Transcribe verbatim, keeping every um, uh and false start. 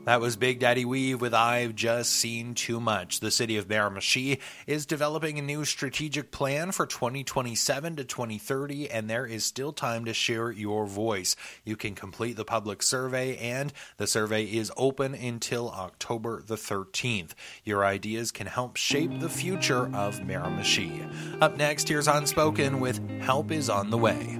That was Big Daddy Weave with I've Just Seen Too Much. The city of Miramichi is developing a new strategic plan for twenty twenty-seven to twenty thirty, and there is still time to share your voice. You can complete the public survey, and the survey is open until October the thirteenth. Your ideas can help shape the future of Miramichi. Up next, here's Unspoken with Help Is on the Way.